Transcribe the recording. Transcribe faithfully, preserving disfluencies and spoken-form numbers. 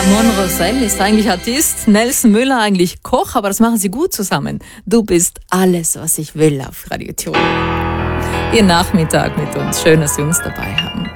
Ramon Rosell ist eigentlich Artist, Nelson Müller eigentlich Koch, aber das machen sie gut zusammen. Du bist alles, was ich will auf Radio Tirol. Ihr Nachmittag mit uns. Schön, dass Sie uns dabei haben.